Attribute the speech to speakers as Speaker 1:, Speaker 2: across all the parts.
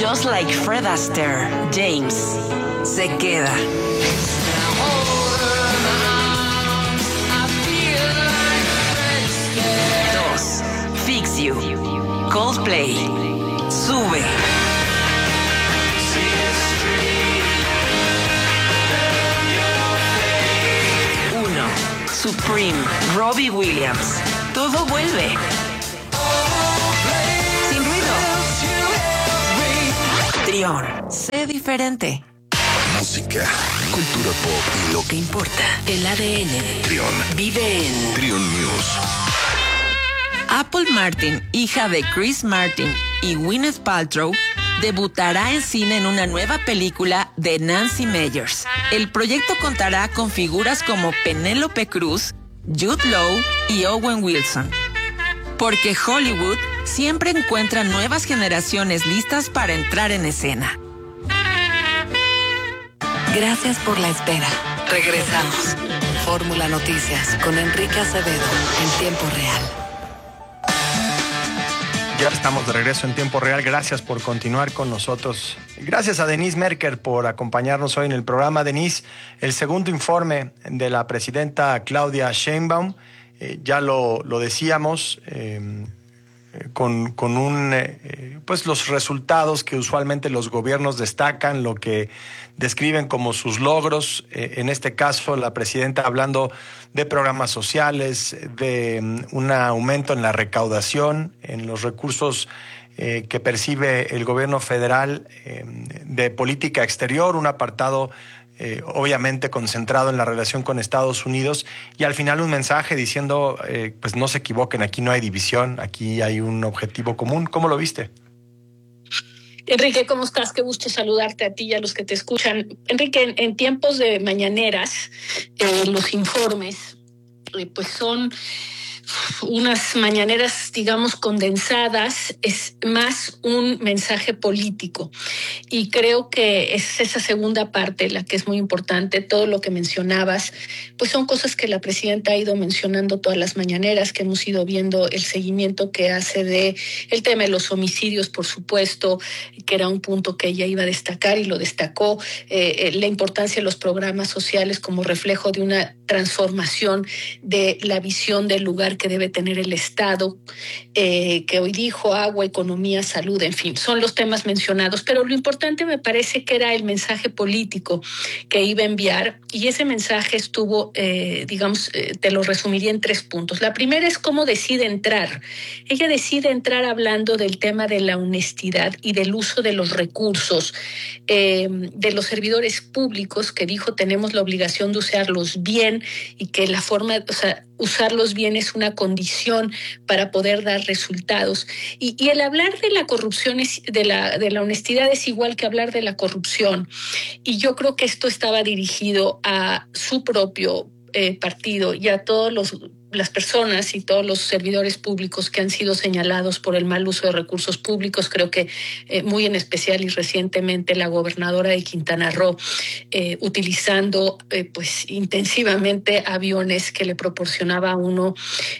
Speaker 1: Just like Fred Astaire, James se queda. 2. Fix You, Coldplay, sube. 1. Supreme, Robbie Williams, todo vuelve. Sin ruido. Trión, sé diferente.
Speaker 2: Música, cultura pop y lo que importa.
Speaker 1: El ADN.
Speaker 2: Trión.
Speaker 1: Vive en
Speaker 2: Trión News.
Speaker 1: Apple Martin, hija de Chris Martin y Gwyneth Paltrow, debutará en cine en una nueva película de Nancy Meyers. El proyecto contará con figuras como Penélope Cruz, Jude Law y Owen Wilson. Porque Hollywood siempre encuentra nuevas generaciones listas para entrar en escena.
Speaker 3: Gracias por la espera. Regresamos. Fórmula Noticias con Enrique Acevedo en tiempo real.
Speaker 4: Ya estamos de regreso en tiempo real. Gracias por continuar con nosotros. Gracias a Denise Merker por acompañarnos hoy en el programa. Denise, el segundo informe de la presidenta Claudia Sheinbaum, ya lo decíamos, con pues los resultados que usualmente los gobiernos destacan, lo que describen como sus logros. En este caso, la presidenta hablando de programas sociales, de un aumento en la recaudación, en los recursos que percibe el gobierno federal, de política exterior, un apartado obviamente concentrado en la relación con Estados Unidos, y al final un mensaje diciendo, pues no se equivoquen, aquí no hay división, aquí hay un objetivo común. ¿Cómo lo viste?
Speaker 5: Enrique, ¿cómo estás? Qué gusto saludarte a ti y a los que te escuchan. Enrique, en tiempos de mañaneras, los informes pues son unas mañaneras, digamos, condensadas, es más un mensaje político. Y creo que es esa segunda parte la que es muy importante. Todo lo que mencionabas, pues son cosas que la presidenta ha ido mencionando todas las mañaneras, que hemos ido viendo el seguimiento que hace de el tema de los homicidios, por supuesto, que era un punto que ella iba a destacar y lo destacó, la importancia de los programas sociales como reflejo de una transformación de la visión del lugar que debe tener el Estado, que hoy dijo agua, economía, salud, en fin, son los temas mencionados, pero lo importante me parece que era el mensaje político que iba a enviar, y ese mensaje estuvo, te lo resumiría en 3 puntos. La primera es cómo decide entrar. Ella decide entrar hablando del tema de la honestidad y del uso de los recursos de los servidores públicos, que dijo tenemos la obligación de usarlos bien y que la forma, usarlos bien es una condición para poder dar resultados. Y el hablar de la corrupción, de la honestidad, es igual que hablar de la corrupción. Y yo creo que esto estaba dirigido a su propio partido y a todas las personas y todos los servidores públicos que han sido señalados por el mal uso de recursos públicos. Creo que muy en especial y recientemente la gobernadora de Quintana Roo utilizando pues intensivamente aviones que le proporcionaba a uno,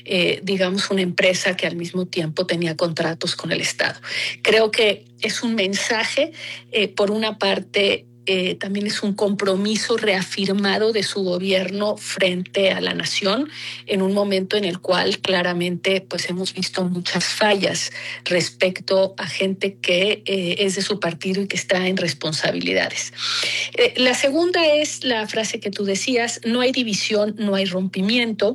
Speaker 5: una empresa que al mismo tiempo tenía contratos con el Estado. Creo que es un mensaje, por una parte, también es un compromiso reafirmado de su gobierno frente a la nación en un momento en el cual claramente pues hemos visto muchas fallas respecto a gente que es de su partido y que está en responsabilidades. La segunda es la frase que tú decías: no hay división, no hay rompimiento.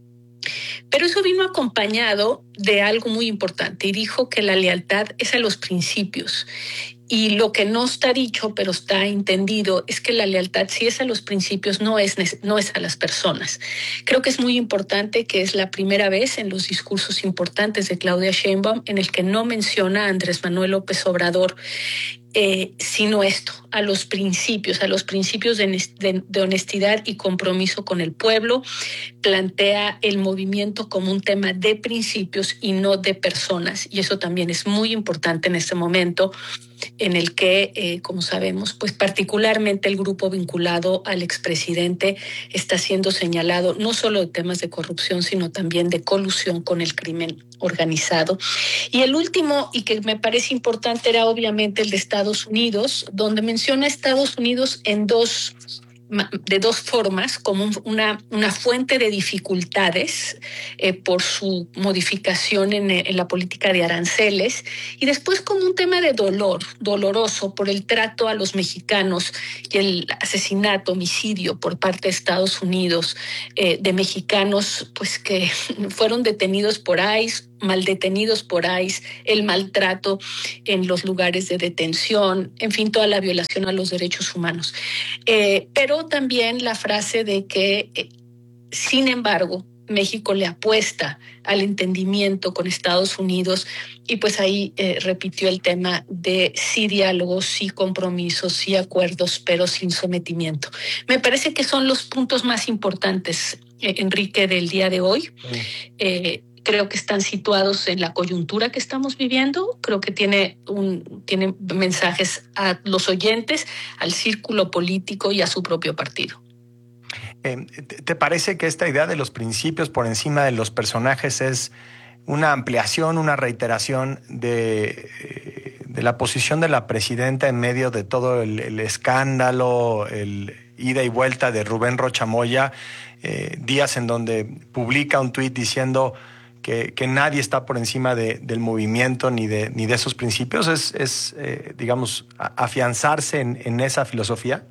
Speaker 5: Pero eso vino acompañado de algo muy importante, y dijo que la lealtad es a los principios. Y lo que no está dicho, pero está entendido, es que la lealtad, si es a los principios, no es a las personas. Creo que es muy importante que es la primera vez en los discursos importantes de Claudia Sheinbaum en el que no menciona a Andrés Manuel López Obrador, sino esto, a los principios de honestidad y compromiso con el pueblo. Plantea el movimiento como un tema de principios y no de personas, y eso también es muy importante en este momento en el que, como sabemos, pues particularmente el grupo vinculado al expresidente está siendo señalado no solo de temas de corrupción, sino también de colusión con el crimen organizado. Y el último, y que me parece importante, era obviamente el de Estados Unidos, donde menciona a Estados Unidos de dos formas, como una fuente de dificultades por su modificación en la política de aranceles, y después como un tema de doloroso por el trato a los mexicanos y el asesinato, homicidio por parte de Estados Unidos de mexicanos pues que fueron detenidos por ICE, mal detenidos por ICE, el maltrato en los lugares de detención, en fin, toda la violación a los derechos humanos. Pero también la frase de que, sin embargo, México le apuesta al entendimiento con Estados Unidos, y pues ahí repitió el tema de sí diálogos, sí compromisos, sí acuerdos, pero sin sometimiento. Me parece que son los puntos más importantes, Enrique, del día de hoy. Creo que están situados en la coyuntura que estamos viviendo. Creo que tiene mensajes a los oyentes, al círculo político y a su propio partido.
Speaker 4: ¿Te parece que esta idea de los principios por encima de los personajes es una ampliación, una reiteración de la posición de la presidenta en medio de todo el escándalo, el ida y vuelta de Rubén Rocha Moya, días en donde publica un tuit diciendo que nadie está por encima del movimiento ni de esos principios? ¿Es digamos, afianzarse en esa filosofía?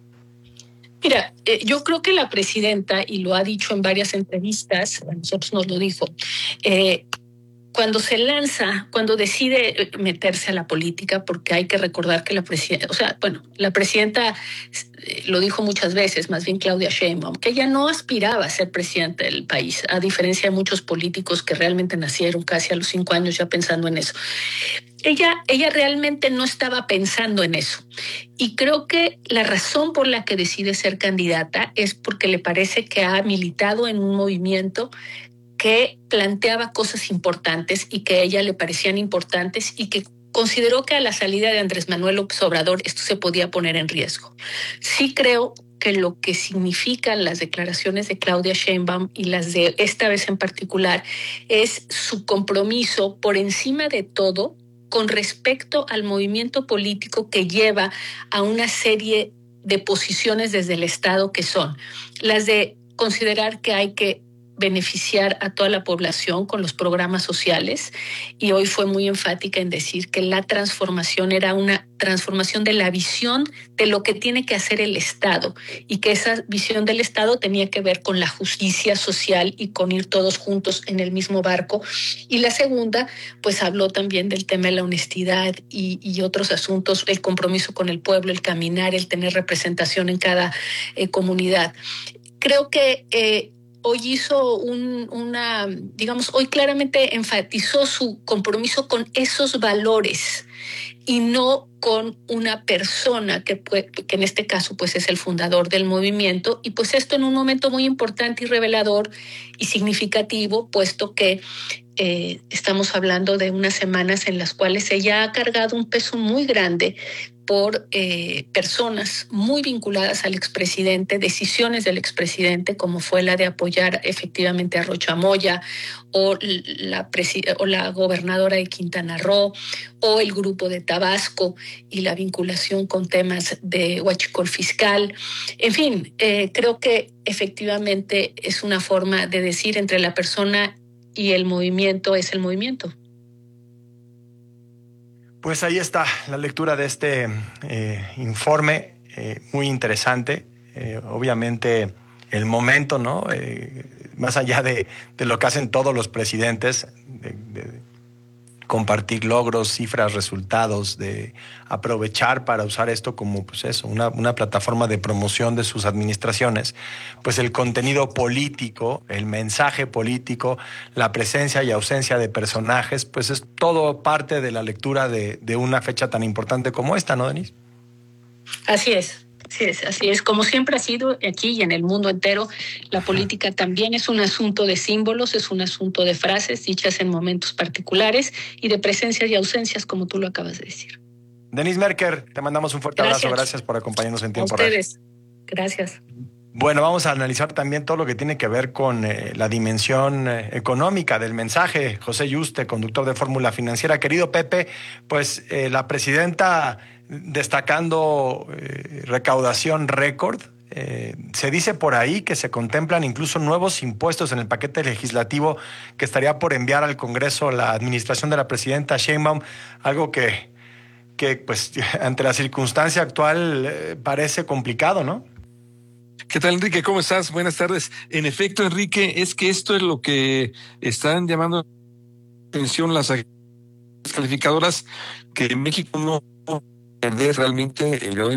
Speaker 5: Mira, yo creo que la presidenta, y lo ha dicho en varias entrevistas, a nosotros nos lo dijo, cuando se lanza, cuando decide meterse a la política, porque hay que recordar que la presidenta lo dijo muchas veces, más bien Claudia Sheinbaum, que ella no aspiraba a ser presidenta del país, a diferencia de muchos políticos que realmente nacieron casi a los 5 años ya pensando en eso. Ella realmente no estaba pensando en eso. Y creo que la razón por la que decide ser candidata es porque le parece que ha militado en un movimiento que planteaba cosas importantes y que a ella le parecían importantes, y que consideró que a la salida de Andrés Manuel López Obrador esto se podía poner en riesgo. Sí creo que lo que significan las declaraciones de Claudia Sheinbaum y las de esta vez en particular es su compromiso por encima de todo con respecto al movimiento político que lleva a una serie de posiciones desde el Estado, que son las de considerar que hay que beneficiar a toda la población con los programas sociales, y hoy fue muy enfática en decir que la transformación era una transformación de la visión de lo que tiene que hacer el Estado, y que esa visión del Estado tenía que ver con la justicia social y con ir todos juntos en el mismo barco. Y la segunda, pues habló también del tema de la honestidad y otros asuntos, el compromiso con el pueblo, el caminar, el tener representación en cada comunidad. Creo que hoy hizo hoy claramente enfatizó su compromiso con esos valores y no con una persona que en este caso pues es el fundador del movimiento, y pues esto en un momento muy importante y revelador y significativo, puesto que estamos hablando de unas semanas en las cuales ella ha cargado un peso muy grande por personas muy vinculadas al expresidente, decisiones del expresidente, como fue la de apoyar efectivamente a Rocha Moya, o la gobernadora de Quintana Roo, o el grupo de Tabasco y la vinculación con temas de huachicol fiscal. En fin, creo que efectivamente es una forma de decir entre la persona y el movimiento es el movimiento.
Speaker 4: Pues ahí está la lectura de este informe, muy interesante. Obviamente el momento, ¿no? Más allá de lo que hacen todos los presidentes, de compartir logros, cifras, resultados, de aprovechar para usar esto como pues eso, una plataforma de promoción de sus administraciones, pues el contenido político, el mensaje político, la presencia y ausencia de personajes, pues es todo parte de la lectura de una fecha tan importante como esta, ¿no, Denise?
Speaker 5: Así es. Así es, como siempre ha sido aquí y en el mundo entero, la política también es un asunto de símbolos, es un asunto de frases dichas en momentos particulares y de presencias y ausencias, como tú lo acabas de decir.
Speaker 4: Denise Merker, te mandamos un fuerte abrazo, gracias por acompañarnos en Tiempo Real.
Speaker 5: A ustedes, gracias.
Speaker 4: Bueno, vamos a analizar también todo lo que tiene que ver con la dimensión económica del mensaje. José Yuste, conductor de Fórmula Financiera. Querido Pepe, pues la presidenta destacando recaudación récord. Se dice por ahí que se contemplan incluso nuevos impuestos en el paquete legislativo que estaría por enviar al Congreso la administración de la presidenta Sheinbaum, algo que pues ante la circunstancia actual parece complicado, ¿no?
Speaker 6: ¿Qué tal, Enrique? ¿Cómo estás? Buenas tardes. En efecto, Enrique, es que esto es lo que están llamando atención las calificadoras, que México no puede perder realmente el